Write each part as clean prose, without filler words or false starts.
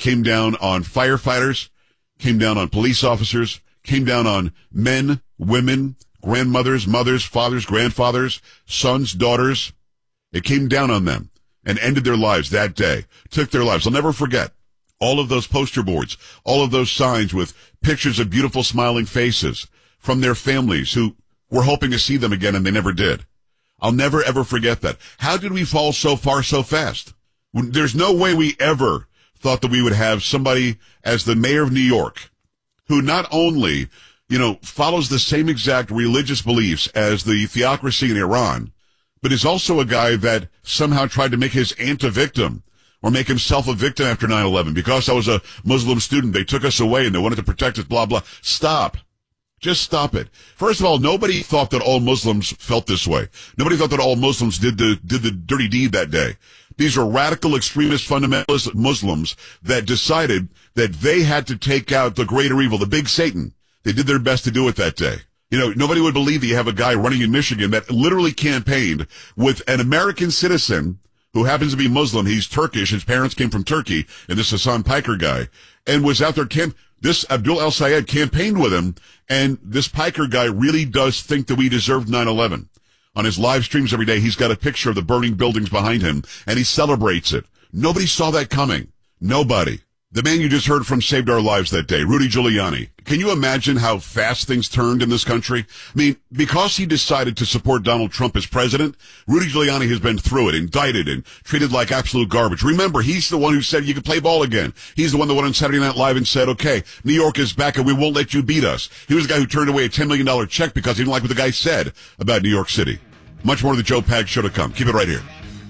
came down on firefighters, came down on police officers, came down on men, women, grandmothers, mothers, fathers, grandfathers, sons, daughters. It came down on them and ended their lives that day, took their lives. I'll never forget all of those poster boards, all of those signs with pictures of beautiful smiling faces from their families who were hoping to see them again and they never did. I'll never ever forget that. How did we fall so far so fast? There's no way we ever thought that we would have somebody as the mayor of New York who not only, follows the same exact religious beliefs as the theocracy in Iran, but is also a guy that somehow tried to make his aunt a victim or make himself a victim after 9/11. Because I was a Muslim student, they took us away and they wanted to protect us, blah, blah. Stop. Just stop it. First of all, nobody thought that all Muslims felt this way. Nobody thought that all Muslims did the dirty deed that day. These are radical, extremist, fundamentalist Muslims that decided that they had to take out the greater evil, the big Satan. They did their best to do it that day. Nobody would believe that you have a guy running in Michigan that literally campaigned with an American citizen who happens to be Muslim. He's Turkish. His parents came from Turkey, and this Hassan Piker guy, and was out there This Abdul El-Sayed campaigned with him, and this Piker guy really does think that we deserved 9/11. On his live streams every day, he's got a picture of the burning buildings behind him, and he celebrates it. Nobody saw that coming. Nobody. The man you just heard from saved our lives that day, Rudy Giuliani. Can you imagine how fast things turned in this country? I mean, because he decided to support Donald Trump as president, Rudy Giuliani has been through it, indicted and treated like absolute garbage. Remember, he's the one who said you could play ball again. He's the one that went on Saturday Night Live and said, okay, New York is back and we won't let you beat us. He was the guy who turned away a $10 million check because he didn't like what the guy said about New York City. Much more of the Joe Pags Show to come. Keep it right here.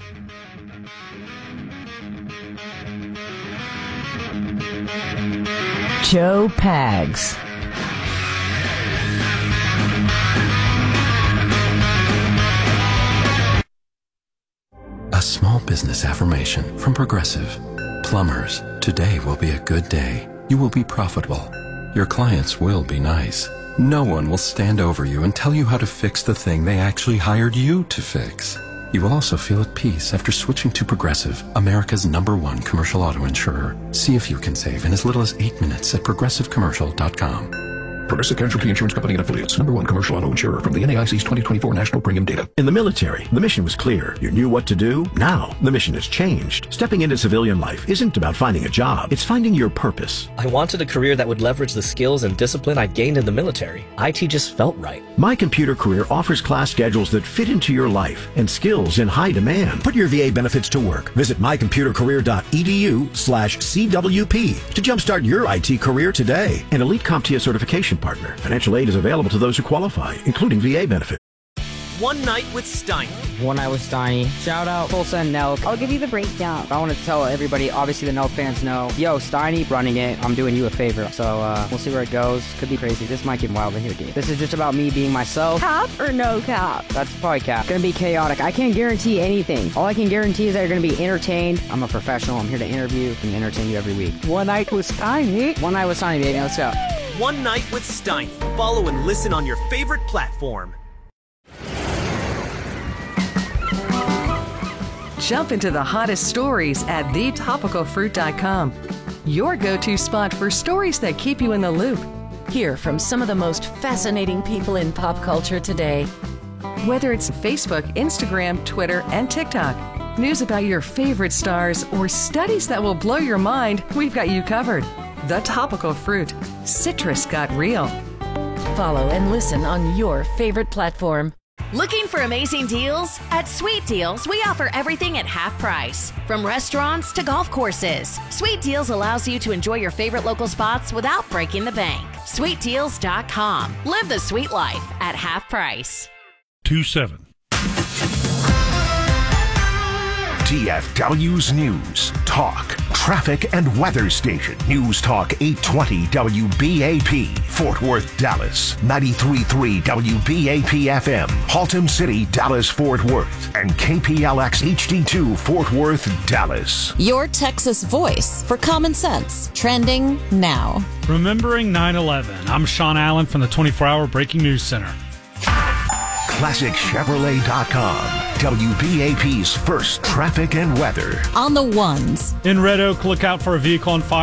Joe Pags. A small business affirmation from Progressive. Plumbers, today will be a good day. You will be profitable. Your clients will be nice. No one will stand over you and tell you how to fix the thing they actually hired you to fix. You will also feel at peace after switching to Progressive, America's #1 commercial auto insurer. See if you can save in as little as 8 minutes at progressivecommercial.com. Progressive Casualty Insurance Company and Affiliates, #1 commercial auto insurer from the NAIC's 2024 National Premium Data. In the military, the mission was clear. You knew what to do. Now, the mission has changed. Stepping into civilian life isn't about finding a job. It's finding your purpose. I wanted a career that would leverage the skills and discipline I gained in the military. IT just felt right. My Computer Career offers class schedules that fit into your life and skills in high demand. Put your VA benefits to work. Visit mycomputercareer.edu/CWP to jumpstart your IT career today. An Elite CompTIA certification partner. Financial aid is available to those who qualify, including VA benefits. One Night with Steiny. One Night with Steiny. Shout out Tulsa and Nelk. I'll give you the breakdown. I want to tell everybody, obviously the Nelk fans know, yo, Steiny running it. I'm doing you a favor. So we'll see where it goes. Could be crazy. This might get wild in here, dude. This is just about me being myself. Cap or no cap? That's probably cap. Gonna be chaotic. I can't guarantee anything. All I can guarantee is that you're gonna be entertained. I'm a professional. I'm here to interview and entertain you every week. One Night with Steiny. One Night with Steiny, baby. Let's go. One Night with Steiny. Follow and listen on your favorite platform. Jump into the hottest stories at thetopicalfruit.com. Your go-to spot for stories that keep you in the loop. Hear from some of the most fascinating people in pop culture today. Whether it's Facebook, Instagram, Twitter, and TikTok, news about your favorite stars, or studies that will blow your mind, we've got you covered. The Topical Fruit. Citrus got real. Follow and listen on your favorite platform. Looking for amazing deals? At Sweet Deals, we offer everything at half price. From restaurants to golf courses, Sweet Deals allows you to enjoy your favorite local spots without breaking the bank. SweetDeals.com. Live the sweet life at half price. 2-7. TFW's News, Talk, Traffic and Weather Station. News Talk 820 WBAP, Fort Worth, Dallas. 93.3 WBAP FM, Haltom City, Dallas, Fort Worth. And KPLX HD2, Fort Worth, Dallas. Your Texas voice for common sense. Trending now. Remembering 9/11. I'm Sean Allen from the 24-Hour Breaking News Center. ClassicChevrolet.com. WBAP's first traffic and weather. On the ones. In Red Oak, look out for a vehicle on fire.